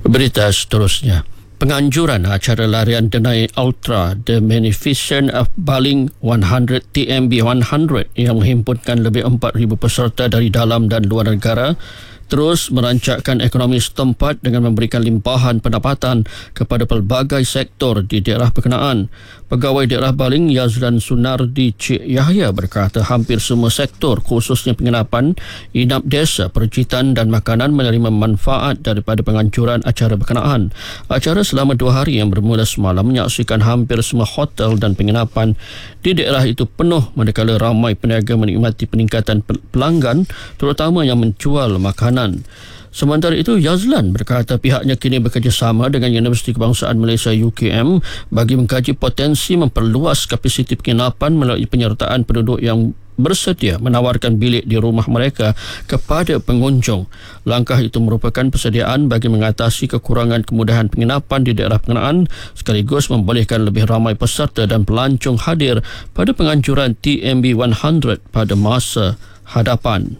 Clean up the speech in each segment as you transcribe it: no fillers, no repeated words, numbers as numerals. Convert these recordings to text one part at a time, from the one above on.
Berita seterusnya. Penganjuran acara larian denai Ultra The Magnificent of Baling 100 TMB 100 yang menghimpunkan lebih 4,000 peserta dari dalam dan luar negara terus merancakkan ekonomi setempat dengan memberikan limpahan pendapatan kepada pelbagai sektor di daerah berkenaan. Pegawai daerah Baling Yazlan Sunardi Cik Yahya berkata hampir semua sektor khususnya penginapan, inap desa, percitan dan makanan menerima manfaat daripada penganjuran acara berkenaan. Acara selama 2 hari yang bermula semalam menyaksikan hampir semua hotel dan penginapan di daerah itu penuh manakala ramai peniaga menikmati peningkatan pelanggan terutama yang menjual makanan. Sementara itu, Yazlan berkata pihaknya kini bekerjasama dengan Universiti Kebangsaan Malaysia UKM bagi mengkaji potensi memperluas kapasiti penginapan melalui penyertaan penduduk yang bersedia menawarkan bilik di rumah mereka kepada pengunjung. Langkah itu merupakan persediaan bagi mengatasi kekurangan kemudahan penginapan di daerah berkenaan sekaligus membolehkan lebih ramai peserta dan pelancong hadir pada penganjuran TMB 100 pada masa hadapan.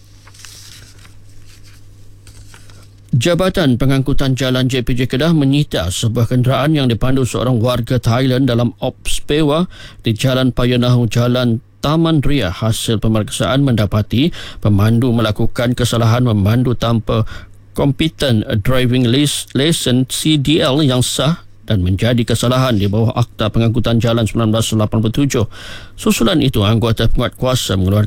Jabatan Pengangkutan Jalan JPJ Kedah menyita sebuah kenderaan yang dipandu seorang warga Thailand dalam ops pewa di Jalan Payanahu Jalan Taman Ria. Hasil pemeriksaan mendapati pemandu melakukan kesalahan memandu tanpa Competent Driving License CDL yang sah dan menjadi kesalahan di bawah Akta Pengangkutan Jalan 1987. Susulan itu, anggota penguatkuasa mengeluarkan